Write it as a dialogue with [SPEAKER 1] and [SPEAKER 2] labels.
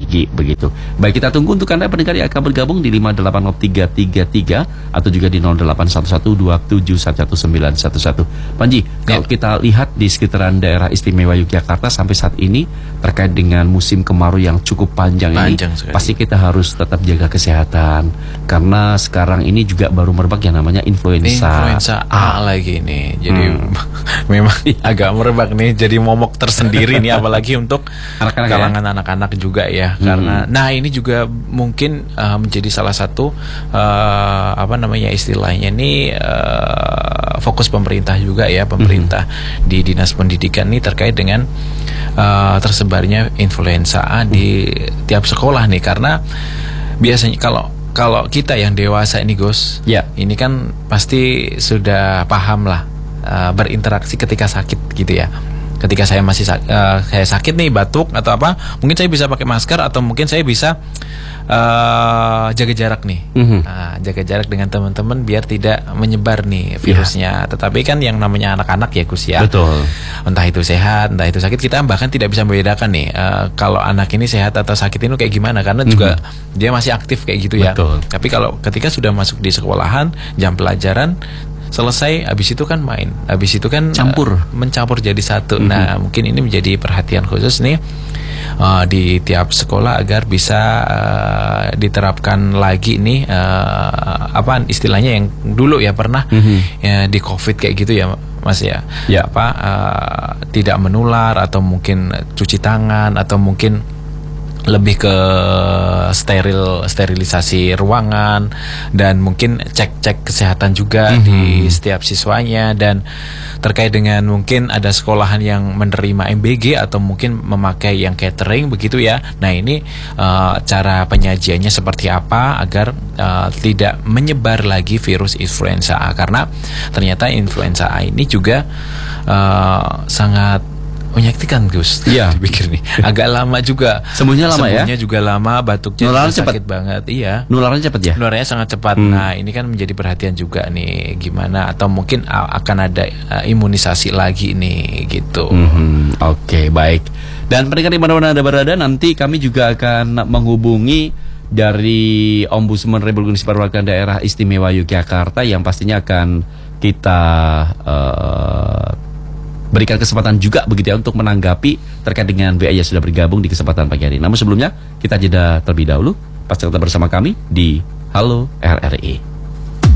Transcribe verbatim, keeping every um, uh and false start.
[SPEAKER 1] tinggi begitu. Baik, kita tunggu untuk Anda pendengar yang akan bergabung di lima delapan nol tiga tiga tiga atau juga di nol delapan satu satu dua tujuh satu sembilan satu satu. Panji, kalau
[SPEAKER 2] Ya.
[SPEAKER 1] kita lihat di sekitaran daerah istimewa Yogyakarta sampai saat ini terkait dengan musim kemarau yang cukup panjang,
[SPEAKER 2] Panjang
[SPEAKER 1] ini,
[SPEAKER 2] sekali.
[SPEAKER 1] pasti kita harus tetap jaga kesehatan karena sekarang ini juga baru merebak yang namanya influenza.
[SPEAKER 2] Influenza A lagi nih. Jadi
[SPEAKER 1] Hmm.
[SPEAKER 2] memang agak merebak nih, jadi momok tersendiri nih apalagi untuk
[SPEAKER 1] Anak-anak
[SPEAKER 2] kalangan anak-anak juga ya.
[SPEAKER 1] Hmm.
[SPEAKER 2] Karena nah ini juga mungkin uh, menjadi salah satu uh, apa namanya istilahnya ini uh, fokus pemerintah juga ya, pemerintah di Dinas Pendidikan ini terkait dengan uh, tersebarnya influenza A di tiap sekolah nih, karena biasanya kalau kalau kita yang dewasa ini Gus,
[SPEAKER 1] Ya.
[SPEAKER 2] ini kan pasti sudah paham lah uh, berinteraksi ketika sakit gitu ya. Ketika saya masih sak- uh, saya sakit nih, batuk atau apa, mungkin saya bisa pakai masker atau mungkin saya bisa uh, jaga jarak nih.
[SPEAKER 1] Mhm.
[SPEAKER 2] Nah, jaga jarak dengan teman-teman biar tidak menyebar nih virusnya. Tetapi kan yang namanya anak-anak ya Gus ya.
[SPEAKER 1] Betul.
[SPEAKER 2] Entah itu sehat, entah itu sakit, kita bahkan tidak bisa membedakan nih uh, kalau anak ini sehat atau sakit ini kayak gimana, karena juga dia masih aktif kayak gitu ya.
[SPEAKER 1] Betul.
[SPEAKER 2] Tapi kalau ketika sudah masuk di sekolahan, jam pelajaran selesai, habis itu kan main, habis itu kan
[SPEAKER 1] Campur.
[SPEAKER 2] uh, mencampur jadi satu. Nah, mungkin ini menjadi perhatian khusus nih uh, di tiap sekolah agar bisa uh, diterapkan lagi nih uh, apa istilahnya yang dulu ya pernah ya, di COVID kayak gitu ya Mas ya.
[SPEAKER 1] Ya.
[SPEAKER 2] Apa uh, tidak menular atau mungkin cuci tangan atau mungkin lebih ke steril sterilisasi ruangan dan mungkin cek-cek kesehatan juga
[SPEAKER 1] Mhm.
[SPEAKER 2] di setiap siswanya, dan terkait dengan mungkin ada sekolahan yang menerima M B G atau mungkin memakai yang catering begitu ya. Nah, ini uh, cara penyajiannya seperti apa agar uh, tidak menyebar lagi virus influenza A, karena ternyata influenza A ini juga uh, sangat menyakitkan Gus.
[SPEAKER 1] Iya.
[SPEAKER 2] Dipikir nih agak lama juga.
[SPEAKER 1] Sembuhnya lama ya?
[SPEAKER 2] Sembuhnya juga lama, batuknya
[SPEAKER 1] Nularnya
[SPEAKER 2] juga
[SPEAKER 1] cepat?
[SPEAKER 2] sakit banget. Iya.
[SPEAKER 1] Nularnya cepat ya?
[SPEAKER 2] Nularnya sangat cepat.
[SPEAKER 1] Hmm.
[SPEAKER 2] Nah, ini kan menjadi perhatian juga nih, gimana atau mungkin a- akan ada uh, imunisasi lagi nih gitu.
[SPEAKER 1] Mhm, Oke, baik. Dan pendengar di mana-mana Anda berada, nanti kami juga akan menghubungi dari Ombudsman Republik Perwakilan Daerah Istimewa Yogyakarta yang pastinya akan kita uh, berikan kesempatan juga begitu ya untuk menanggapi terkait dengan B I yang sudah bergabung di kesempatan pagi hari. Namun sebelumnya kita jeda terlebih dahulu. Pas tetap bersama kami di Halo R R I.